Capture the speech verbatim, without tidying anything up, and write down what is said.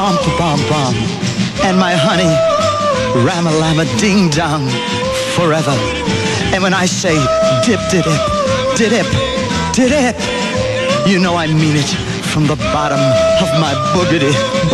Bum bum bum, and my honey, rama lama ding dong, forever. And when I say dip dip dip dip dip, you know I mean it from the bottom of my boogity.